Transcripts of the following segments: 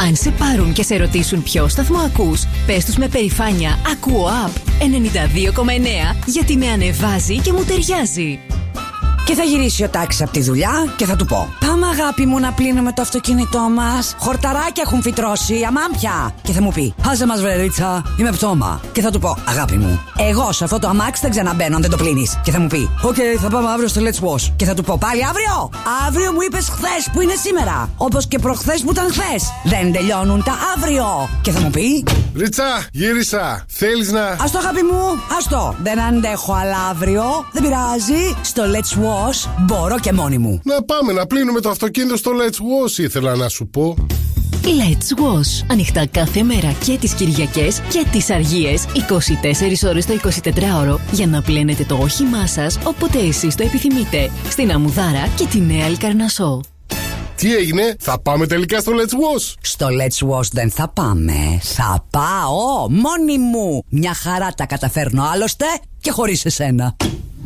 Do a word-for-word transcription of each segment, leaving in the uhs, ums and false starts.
Αν σε πάρουν και σε ρωτήσουν ποιο σταθμό ακούς, πες τους με περηφάνεια «Ακούω Απ ενενήντα δύο κόμμα εννέα» γιατί με ανεβάζει και μου ταιριάζει. Και θα γυρίσει ο τάξης από τη δουλειά και θα του πω: πάμε αγάπη μου να πλύνουμε το αυτοκίνητό μας. Χορταράκια έχουν φυτρώσει, αμάμπια. Και θα μου πει: άσε μας βρερίτσα, είμαι πτώμα. Και θα του πω: αγάπη μου, εγώ σε αυτό το αμάξι δεν ξαναμπαίνω αν δεν το πλύνεις. Και θα μου πει: οκ, okay, θα πάμε αύριο στο Let's Wash. Και θα του πω: πάλι αύριο. Αύριο μου είπες χθες που είναι σήμερα. Όπως και προχθές που ήταν χθες. Δεν τελειώνουν τα αύριο. Και θα μου πει: Ρίτσα, γύρισα. Θέλεις να. Αστό αγάπη μου, αστό. Δεν αντέχω, αλλά αύριο δεν πειράζει. Στο Let's Wash μπορώ και μόνη μου. Να πάμε να πλύνουμε το αυτοκίνητο στο Let's Wash, ήθελα να σου πω. Let's Wash. Ανοιχτά κάθε μέρα και τις Κυριακές και τις Αργίες, είκοσι τέσσερις ώρες το εικοσιτετράωρο, για να πλένετε το όχημά σας όποτε εσείς το επιθυμείτε. Στην Αμμουδάρα και τη Νέα Λικαρνασσό. Τι έγινε, θα πάμε τελικά στο Let's Wash? Στο Let's Wash δεν θα πάμε. Θα πάω μόνη μου. Μια χαρά τα καταφέρνω άλλωστε και χωρίς εσένα.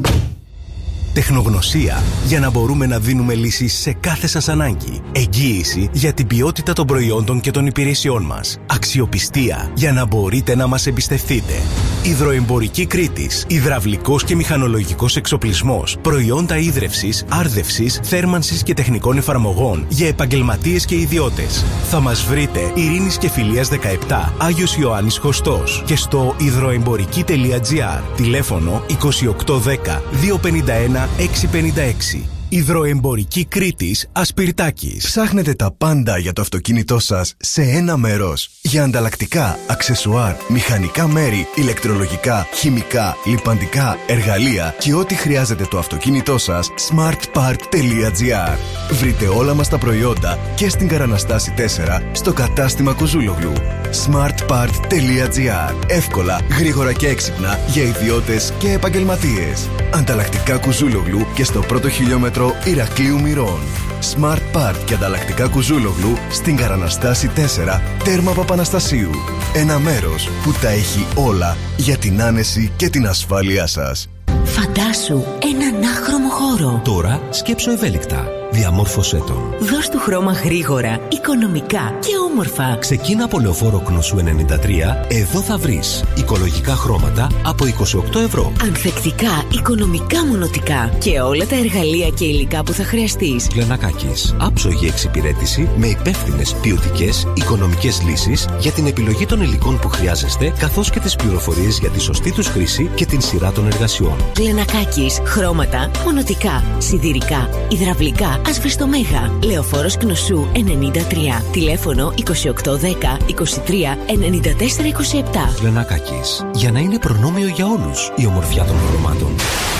Τεχνογνωσία για να μπορούμε να δίνουμε λύσεις σε κάθε σας ανάγκη. Εγγύηση για την ποιότητα των προϊόντων και των υπηρεσιών μας. Αξιοπιστία για να μπορείτε να μας εμπιστευτείτε. Υδροεμπορική Κρήτης. Υδραυλικός και μηχανολογικός εξοπλισμός. Προϊόντα ίδρευσης, άρδευσης, θέρμανσης και τεχνικών εφαρμογών για επαγγελματίες και ιδιώτες. Θα μας βρείτε Ειρήνης και Φιλίας δεκαεπτά, Άγιος Ιωάννης Χωστός και στο υδροεμπορική τελεία τζι άρ. Τηλέφωνο είκοσι οκτώ δέκα δύο πενήντα ένα έξι πενήντα έξι. Υδροεμπορική Κρήτης Ασπιρτάκης. Ψάχνετε τα πάντα για το αυτοκίνητό σας σε ένα μέρος. Για ανταλλακτικά, αξεσουάρ, μηχανικά μέρη, ηλεκτρολογικά, χημικά, λιπαντικά, εργαλεία και ό,τι χρειάζεται το αυτοκίνητό σας, smartpart τελεία τζι άρ. Βρείτε όλα μας τα προϊόντα και στην Καραναστάση τέσσερα στο κατάστημα Κουζούλογλου. smartpart τελεία τζι άρ. Εύκολα, γρήγορα και έξυπνα για ιδιώτες και επαγγελματίες. Ανταλλακτικά Κουζούλογλου και στο πρώτο χιλιόμετρο Ηρακλείου Μυρών. Smart Park και ανταλλακτικά Κουζούλογλου στην Καραναστάση τέσσερα, τέρμα Παπαναστασίου. Ένα μέρος που τα έχει όλα για την άνεση και την ασφάλειά σας. Φαντάσου έναν άχρωμο χώρο. Τώρα σκέψου ευέλικτα. Διαμόρφωσέ τον. Δώσ' του χρώμα γρήγορα, οικονομικά και όμορφα. Ξεκίνα από Λεωφόρο Κνωσού ενενήντα τρία. Εδώ θα βρεις οικολογικά χρώματα από είκοσι οκτώ ευρώ. Ανθεκτικά, οικονομικά μονοτικά και όλα τα εργαλεία και υλικά που θα χρειαστείς. Λενακάκης. Άψογη εξυπηρέτηση με υπεύθυνες, ποιοτικές, οικονομικές λύσεις για την επιλογή των υλικών που χρειάζεστε, καθώς και τις πληροφορίες για τη σωστή τους χρήση και την σειρά των εργασιών. Λενακάκης. Χρώματα, μονοτικά, σιδηρικά, υδραυλικά. Ασβεστομέγα. Λεωφόρος Κνωσού ενενήντα τρία. Τηλέφωνο είκοσι οκτώ δέκα είκοσι τρία ενενήντα τέσσερα είκοσι επτά. Λενακάκης. Για να είναι προνόμιο για όλους η ομορφιά των χρωμάτων.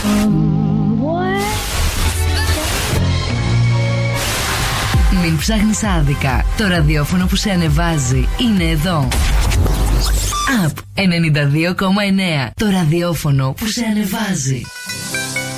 Μην ψάχνεις άδικα. Το ραδιόφωνο που σε ανεβάζει είναι εδώ. Απ ενενήντα δύο κόμμα εννέα. Το ραδιόφωνο που σε ανεβάζει.